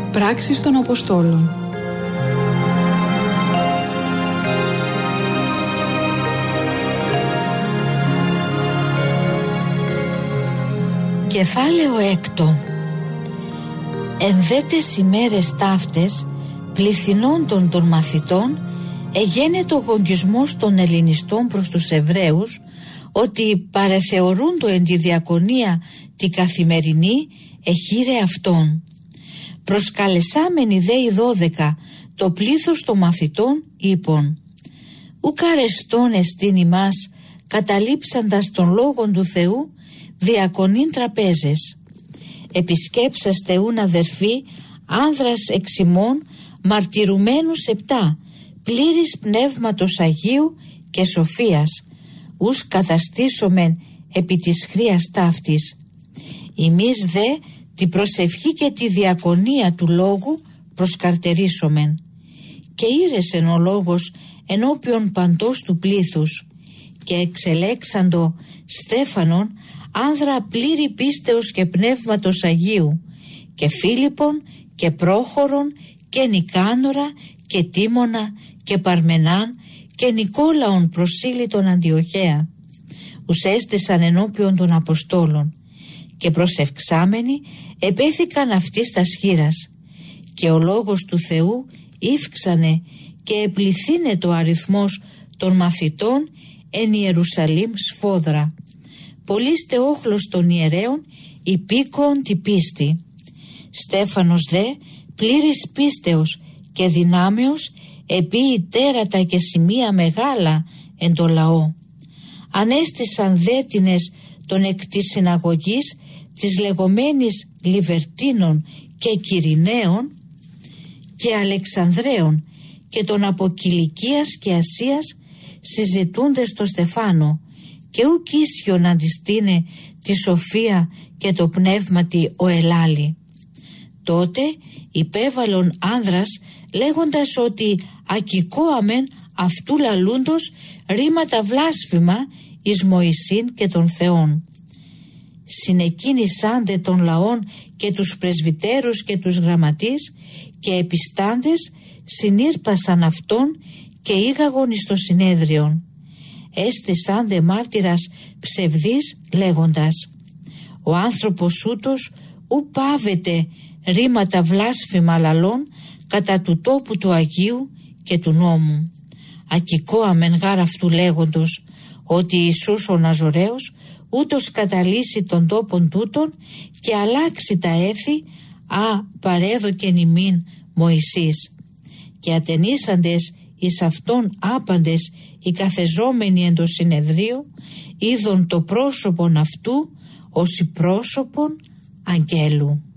Πράξεις των Αποστόλων. Κεφάλαιο 6. Εν δέτες ημέρες ταύτες πληθυνόντων των μαθητών εγένετο γογγισμός των Ελληνιστών προς τους Εβραίους, ότι παρεθεωρούντο εν τη διακονία τη καθημερινή εχείρε αυτών. Προσκαλεσάμενοι δε οι 12 το πλήθος των μαθητών είπων: ουκ αρεστών εστίν ημάς καταλήψαντας των λόγων του Θεού διακονήν τραπέζες. Επισκέψαστε ούν αδερφοί άνδρας εξημών μαρτυρουμένους 7, πλήρης πνεύματος Αγίου και σοφίας, ους καταστήσομεν επί της χρίας ταύτης. Εμείς δε τη προσευχή και τη διακονία του λόγου προσκαρτερίσομεν. Και ήρεσεν ο λόγος ενώπιον παντός του πλήθους, και εξελέξαντο Στέφανον άνδρα πλήρη πίστεως και πνεύματος Αγίου, και Φίλιππον και Πρόχορον και Νικάνορα και Τίμωνα και Παρμενάν και Νικόλαον προσήλυτον Αντιοχέα, ους έστησαν ενώπιον των Αποστόλων, και προσευξάμενοι επέθηκαν αυτής τας χείρας, και ο λόγος του Θεού ύφξανε και επληθύνε το αριθμός των μαθητών εν Ιερουσαλήμ σφόδρα. Πολύστε όχλος των ιερέων υπήκοον τη πίστη. Στέφανος δε πλήρης πίστεως και δυνάμεως επίη τέρατα και σημεία μεγάλα εν το λαό. Ανέστησαν δέτινες των εκ της συναγωγής της λεγόμενης Λιβερτίνων και Κυριναίων και Αλεξανδραίων και των από Κιλικίας και Ασίας συζητούνται στο Στεφάνο, και ουκ ίσιον αντιστήνε τη σοφία και το πνεύματι ο ελάλη. Τότε υπέβαλον άνδρας λέγοντας ότι ακηκόαμεν αυτού λαλούντος ρήματα βλάσφημα εις Μωυσήν και των Θεών. Συνεκίνησάντε των λαών και τους πρεσβυτέρους και τους γραμματείς και επιστάντες συνήρπασαν αυτόν και ήγαγον εις το συνέδριον. Έστησαν δε μάρτυρας ψευδής λέγοντας: ο άνθρωπος ούτως ου πάβεται ρήματα βλάσφημα λαλών κατά του τόπου του Αγίου και του νόμου. Ακηκόαμεν γάρ αυτού λέγοντος ότι Ιησούς ο Ναζωραίος ούτως καταλύσει των τόπων τούτων και αλλάξει τα έθη παρέδοκεν ημίν Μωυσής. Και ατενίσαντες εις αυτόν άπαντες οι καθεζόμενοι εν το συνεδρίο είδον το πρόσωπον αυτού ως πρόσωπον αγγέλου.